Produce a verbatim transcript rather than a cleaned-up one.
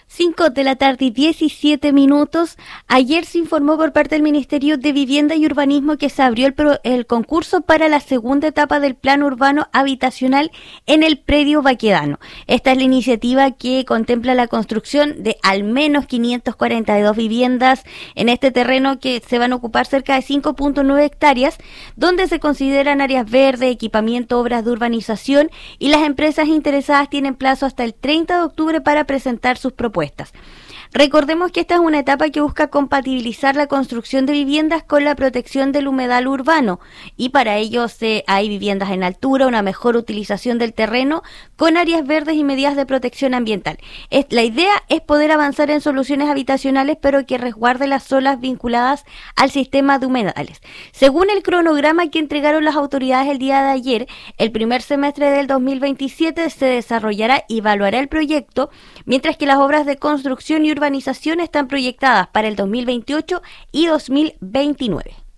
cinco de la tarde y diecisiete minutos. Ayer se informó por parte del Ministerio de Vivienda y Urbanismo que se abrió el, pro, el concurso para la segunda etapa del Plan Urbano Habitacional en el predio Baquedano. Esta es la iniciativa que contempla la construcción de al menos quinientas cuarenta y dos viviendas en este terreno que se van a ocupar cerca de cinco punto nueve hectáreas, donde se consideran áreas verdes, equipamiento, obras de urbanización, y las empresas interesadas tienen plazo hasta el treinta de octubre para presentar sus propuestas. Recordemos que esta es una etapa que busca compatibilizar la construcción de viviendas con la protección del humedal urbano, y para ello se, hay viviendas en altura, una mejor utilización del terreno con áreas verdes y medidas de protección ambiental. Es, la idea es poder avanzar en soluciones habitacionales pero que resguarde las zonas vinculadas al sistema de humedales. Según el cronograma que entregaron las autoridades el día de ayer, el primer semestre del dos mil veintisiete se desarrollará y evaluará el proyecto, mientras que las obras de construcción y urbanización están proyectadas para el dos mil veintiocho y dos mil veintinueve.